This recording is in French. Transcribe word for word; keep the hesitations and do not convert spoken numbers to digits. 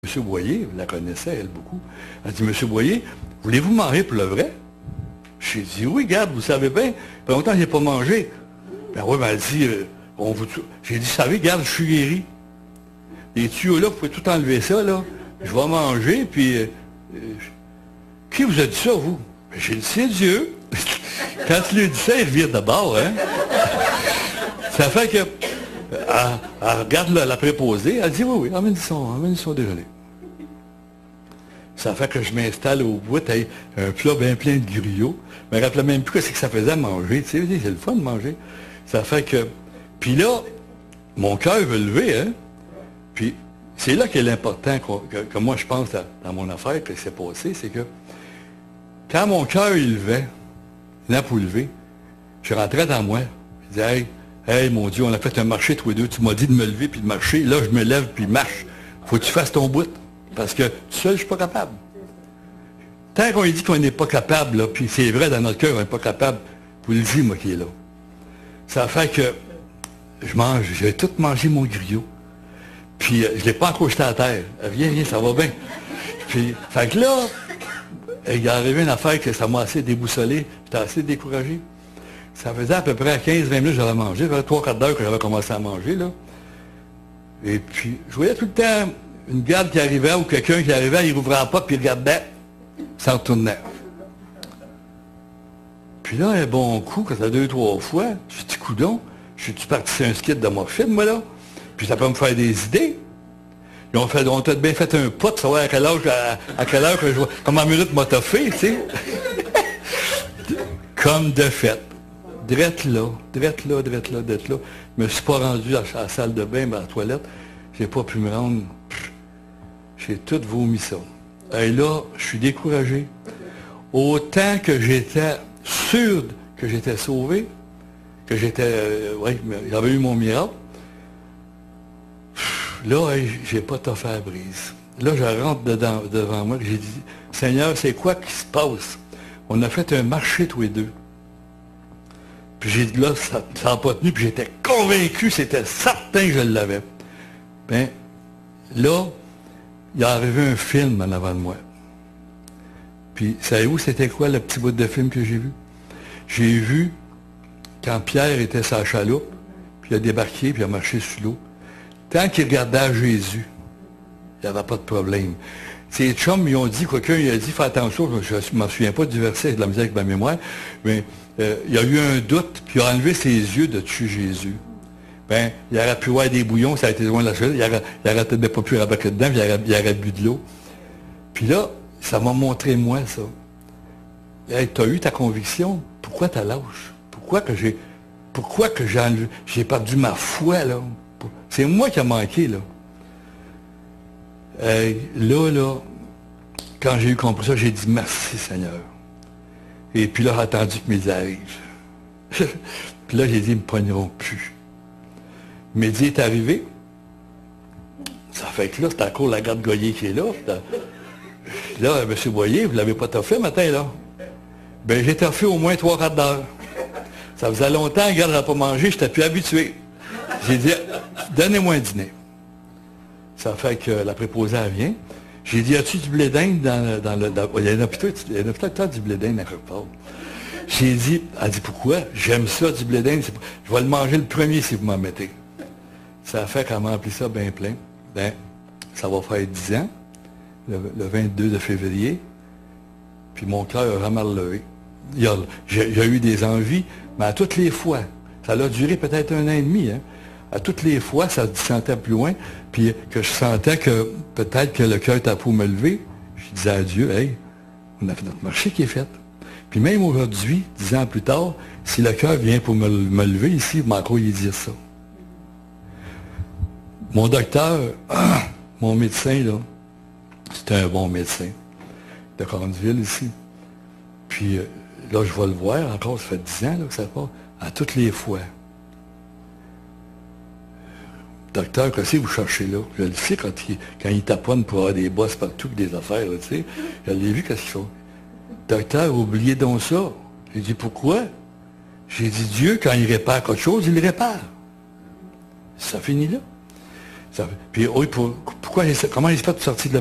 Monsieur Boyer, vous la connaissez, elle, beaucoup. Elle dit, Monsieur Boyer, voulez-vous manger pour le vrai? J'ai dit, oui, regarde, vous savez bien, ça fait longtemps que je n'ai pas mangé. Ben oui, ben elle dit, euh, on vous... J'ai dit, vous savez, regarde, je suis guéri. Les tuyaux-là, vous pouvez tout enlever ça, là. Je vais manger, puis... Euh, euh, qui vous a dit ça, vous? Ben, j'ai dit, c'est Dieu. Quand tu lui dis ça, il revient d'abord, hein? Ça fait que... Elle, elle regarde la, la préposée, elle dit, oui, oui, emmène son, emmène son déjeuner. Ça fait que je m'installe au bout, avec un plat bien plein de griots. Je me rappelle même plus ce que ça faisait à manger. Tu sais, c'est le fun de manger. Ça fait que... Puis là, mon cœur veut lever, hein? Puis c'est là qu'est l'important que, que moi je pense dans, dans mon affaire que s'est passé, c'est que quand mon cœur il levait, là pour lever, je rentrais dans moi. Je disais, hey, hey, mon Dieu, on a fait un marché tous les deux. Tu m'as dit de me lever puis de marcher. Là, je me lève puis marche. Faut que tu fasses ton bout. Parce que tout seul, je suis pas capable. Tant qu'on dit qu'on n'est pas capable, là, puis c'est vrai dans notre cœur, on n'est pas capable, vous le dites, moi qui est là. Ça fait que je mange, j'ai tout mangé mon griot. Puis euh, je ne l'ai pas encore jeté à terre. Viens, viens, ça va bien. Puis, fait que là, il est arrivé une affaire que ça m'a assez déboussolé. J'étais assez découragé. Ça faisait à peu près quinze vingt minutes que j'avais mangé. Ça faisait trois quarts d'heure que j'avais commencé à manger, là. Et puis, je voyais tout le temps une garde qui arrivait ou quelqu'un qui arrivait, il rouvrait la porte, puis il regardait, s'en retournait. Puis là, un bon coup, quand ça a deux, trois fois, je dis, coudon, je suis parti sur un skit de morphine, moi, là. Puis ça peut me faire des idées. Ils ont fait, on t'a bien fait un pot, savoir à quelle heure, à, à quelle heure que je vois, comment minute m'a toffé, tu sais. Comme de fait. Drette là, drette là, drette là, drette là. Je me suis pas rendu à la salle de bain, à la toilette. J'ai pas pu me rendre. J'ai tout vomi ça. Et là, je suis découragé. Autant que j'étais sûr que j'étais sauvé, que j'étais, euh, oui, j'avais eu mon miracle. Là, hey, j'ai pas toffé à la brise. Là, je rentre dedans, devant moi, j'ai dit, Seigneur, c'est quoi qui se passe? On a fait un marché tous les deux. Puis j'ai dit, là, ça n'a pas tenu, puis j'étais convaincu, c'était certain que je l'avais. Ben, là, il est arrivé un film en avant de moi. Puis, savez-vous, c'était quoi le petit bout de film que j'ai vu? J'ai vu quand Pierre était sur la chaloupe, puis il a débarqué, puis il a marché sur l'eau. Tant qu'il regardait à Jésus, il n'y avait pas de problème. Ces chums, ils ont dit, quelqu'un il a dit, fais attention, je ne m'en souviens pas du verset, j'ai de la misère avec ma mémoire, mais euh, il y a eu un doute, puis il a enlevé ses yeux de dessus Jésus. Ben, il aurait pu voir des bouillons, ça a été loin de la chose, il aurait, il aurait peut-être pas pu rabattre dedans, puis il aurait, il aurait bu de l'eau. Puis là, ça m'a montré moi, ça. Hey, tu as eu ta conviction, pourquoi tu lâches? Pourquoi que j'ai pourquoi que j'ai enlevé, j'ai perdu ma foi, là? C'est moi qui a manqué, là. Euh, là, là, quand j'ai eu compris ça, j'ai dit merci, Seigneur. Et puis là, j'ai attendu que Midi arrive. Puis là, j'ai dit, ils ne me poigneront plus. Midi est arrivé. Ça fait que là, c'est encore la garde Goyer qui est là. Là, M. Boyer, vous ne l'avez pas toffé matin, là? Ben, j'ai toffé au moins trois quarts d'heure. Ça faisait longtemps, la garde n'a pas mangé, je n'étais plus habitué. J'ai dit, donnez-moi un dîner. Ça fait que la préposée, elle vient. J'ai dit, as-tu du blé d'Inde dans, dans le... Dans, il y a un hôpital, il y a un hôpital qui a du blé d'Inde à quelque part. J'ai dit, elle dit, pourquoi? J'aime ça, du blé d'Inde. Je vais le manger le premier si vous m'en mettez. Ça fait qu'elle m'a rempli ça bien plein. Ben, ça va faire dix ans, le, le vingt-deux de février. Puis mon cœur a vraiment relevé. J'ai eu des envies, mais à toutes les fois, ça a duré peut-être un an et demi, hein. À toutes les fois, ça se sentait plus loin, puis que je sentais que peut-être que le cœur était pour me lever. Je disais à Dieu, hey, on a fait notre marché qui est fait. Puis même aujourd'hui, dix ans plus tard, si le cœur vient pour me, me lever ici, il m'a encore y dire ça. Mon docteur, ah, mon médecin, là, c'était un bon médecin de Cornville ici. Puis là, je vais le voir encore, ça fait dix ans là, que ça passe, à toutes les fois. Docteur, qu'est-ce que vous cherchez là? Je le sais quand il, quand il taponne pour avoir des bosses partout, des affaires, là, tu sais. Je l'ai vu, qu'est-ce qu'il fait. Docteur, oubliez donc ça. J'ai dit, pourquoi? J'ai dit, Dieu, quand il répare quelque chose, il le répare. Ça finit là. Ça, puis oui, pour, pourquoi, comment il s'est fait sortir de la